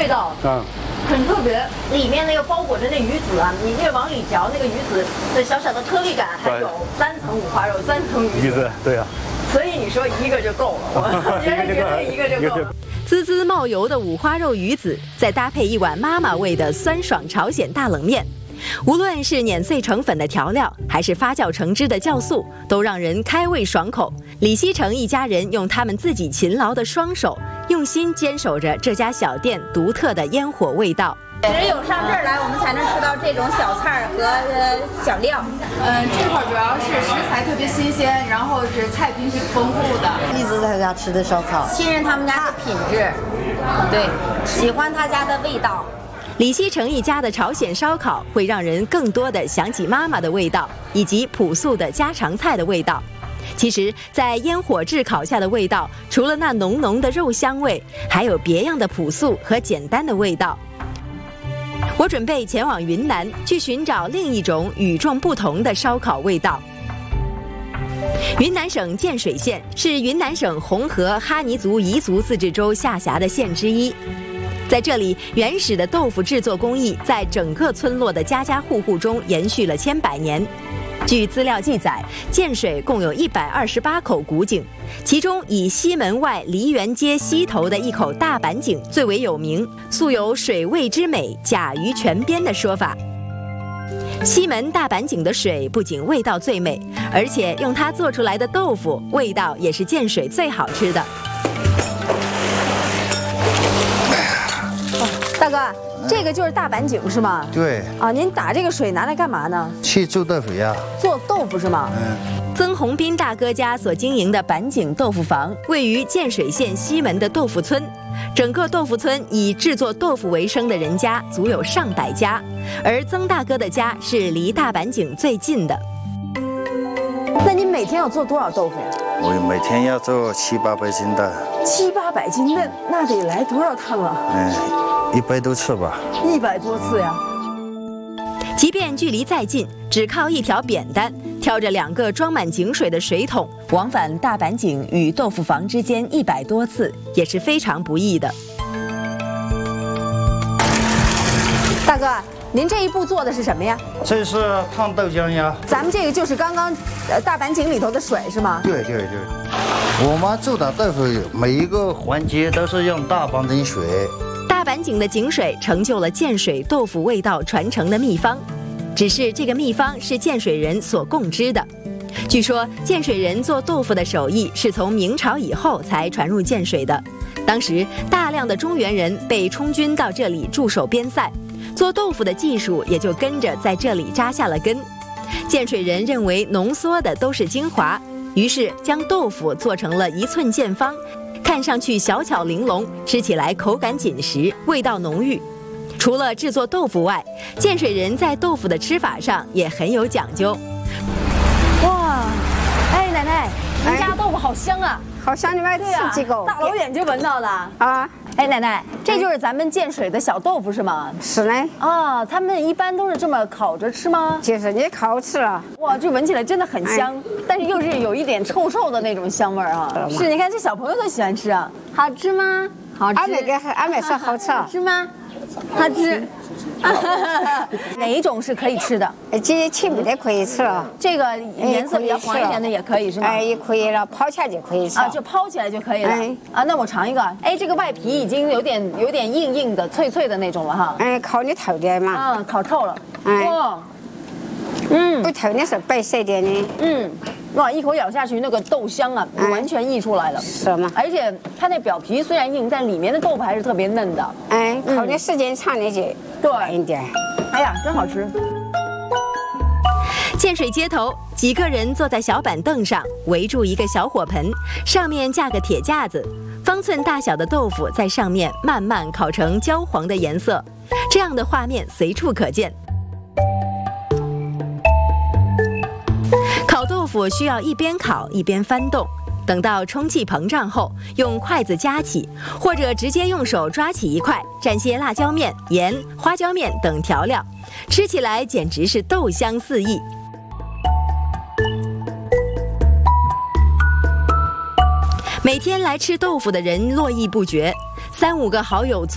味道很特别，里面那个包裹着那鱼子啊，你越往里嚼，那个鱼子的小小的颗粒感，还有3层五花肉，3层鱼子， 对啊。 所以你说一个就够了，我觉得绝对一个就够了。 滋滋冒油的五花肉鱼子，再搭配一碗妈妈味的酸爽朝鲜大冷面，无论是碾碎成粉的调料，还是发酵成汁的酵素，都让人开胃爽口。李希成一家人用他们自己勤劳的双手，用心坚守着这家小店独特的烟火味道。 只有上这儿来，我们才能吃到这种小菜和小料。 这块主要是食材特别新鲜，然后是菜品挺丰富的。 一直在家吃的烧烤， 信任他们家的品质，对，喜欢他家的味道。 李希成一家的朝鲜烧烤会让人更多的想起妈妈的味道，以及朴素的家常菜的味道。其实，在烟火炙烤下的味道，除了那浓浓的肉香味，还有别样的朴素和简单的味道。我准备前往云南，去寻找另一种与众不同的烧烤味道。云南省建水县是云南省红河哈尼族彝族自治州下辖的县之一。在这里，原始的豆腐制作工艺在整个村落的家家户户中延续了千百年。据资料记载，建水共有128口古井，其中以西门外梨园街西头的一口大板井最为有名，素有水味之美甲于泉边的说法。西门大板井的水不仅味道最美，而且用它做出来的豆腐味道也是建水最好吃的。 大哥，这个就是大板井是吗？ 对。 啊，您打这个水拿来干嘛呢？ 去做豆腐呀。 做豆腐是吗？ 曾洪斌大哥家所经营的板井豆腐坊位于建水县西门的豆腐村，整个豆腐村以制作豆腐为生的人家足有上百家，而曾大哥的家是离大板井最近的。 那您每天要做多少豆腐呀？ 我每天要做700-800斤的。 700-800斤，那得来多少趟啊 ？100多次吧。 100多次呀。 即便距离再近，只靠一条扁担，挑着2个装满井水的水桶，往返大板井与豆腐坊之间100多次，也是非常不易的。 大哥，您这一步做的是什么呀？ 这是烫豆浆呀。 咱们这个就是刚刚大板井里头的水是吗？ 对。我们做的豆腐每一个环节都是用大板井水。 大板井的井水成就了建水豆腐味道传承的秘方，只是这个秘方是建水人所共知的。据说建水人做豆腐的手艺是从明朝以后才传入建水的，当时大量的中原人被充军到这里驻守边塞，做豆腐的技术也就跟着在这里扎下了根。建水人认为浓缩的都是精华，于是将豆腐做成了1寸见方，看上去小巧玲珑，吃起来口感紧实，味道浓郁。除了制作豆腐外，建水人在豆腐的吃法上也很有讲究。 哇，哎，奶奶，您家豆腐好香啊！ 好像你们吃几口， 大老远就闻到了啊！ 哎，奶奶，这就是咱们建水的小豆腐是吗？ 是呢。 啊，他们一般都是这么烤着吃吗？ 就是你烤吃了。 哇，这闻起来真的很香，但是又是有一点臭臭的那种香味儿啊。是，你看这小朋友都喜欢吃啊，好吃吗？好吃。 俺们说好吃。 好吃吗？好吃。哪一种是可以吃的？ 这青的可以吃了， 这个颜色比较黄一点的也可以是吗？ 也可以了，泡起来就可以吃啊，就泡起来就可以了。啊，那我尝一个。哎，这个外皮已经有点硬硬的、脆脆的那种了哈。 烤你透点嘛。 啊，烤透了。哇， 不透的是白色点的。 哇，一口咬下去，那个豆香啊，完全溢出来了。 是吗？ 而且它那表皮虽然硬，但里面的豆腐还是特别嫩的。 烤的时间长的就软一点。 哎呀，真好吃。 建水街头，几个人坐在小板凳上，围住一个小火盆，上面架个铁架子，方寸大小的豆腐在上面慢慢烤成焦黄的颜色，这样的画面随处可见。烤豆腐需要一边烤一边翻动，等到充气膨胀后，用筷子夹起，或者直接用手抓起一块，蘸些辣椒面、盐、花椒面等调料，吃起来简直是豆香四溢。每天来吃豆腐的人络绎不绝，3-5个好友